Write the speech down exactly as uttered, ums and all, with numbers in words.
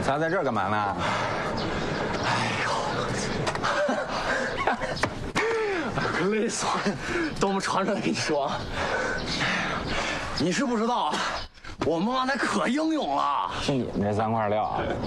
咱在这儿干嘛呢？ 哎呦，累死我了！等我们船上跟你说，你是不知道，我妈那可英勇了。 就你们这三块料。